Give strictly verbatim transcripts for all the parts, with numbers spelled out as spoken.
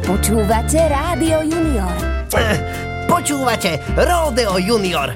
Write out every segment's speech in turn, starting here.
Počúvate Rádio Junior. Eh, počúvate Ródeo Junior.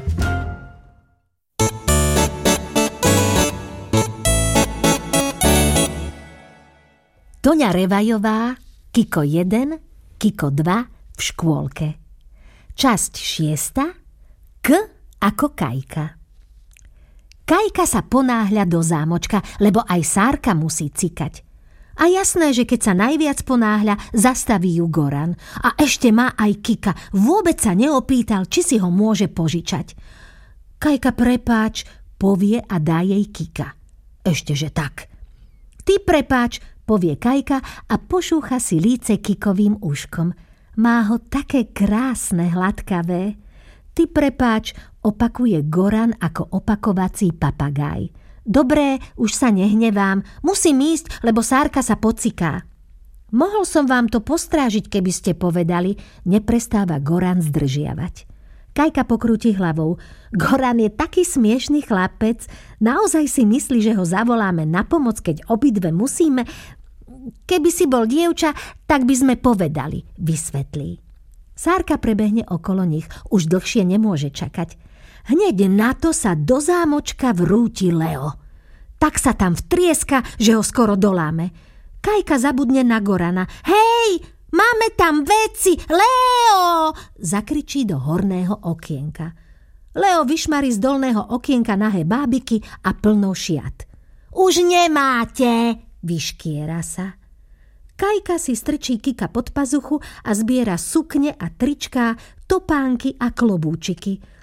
Toňa Revajová, Kiko jeden, Kiko dva v škôlke. Časť šiesta. K ako Kajka. Kajka sa ponáhľa do zámočka, lebo aj Sárka musí cikať. A jasné, že keď sa najviac ponáhľa, zastaví ju Goran. A ešte má aj Kika. Vôbec sa neopýtal, či si ho môže požičať. Kajka, prepáč, povie a dá jej Kika. Ešteže tak. Ty prepáč, povie Kajka a pošúcha si líce Kikovým uškom. Má ho také krásne, hladkavé. Ty prepáč, opakuje Goran ako opakovací papagáj. Dobré, už sa nehnevám, musím ísť, lebo Sárka sa pociká. Mohol som vám to postrážiť, keby ste povedali, neprestáva Goran zdržiavať. Kajka pokrúti hlavou. Goran je taký smiešný chlapec, naozaj si myslí, že ho zavoláme na pomoc, keď obidve musíme. Keby si bol dievča, tak by sme povedali, vysvetlí. Sárka prebehne okolo nich, už dlhšie nemôže čakať. Hneď na to sa do zámočka vrúti Leo. Tak sa tam vtrieska, že ho skoro doláme. Kajka zabudne na Gorana. Hej, máme tam veci, Leo! Zakričí do horného okienka. Leo vyšmarí z dolného okienka nahé bábiky a plno šiat. Už nemáte, vyškiera sa. Kajka si strčí Kika pod pazuchu a zbiera sukne a tričká, topánky a klobúčiky.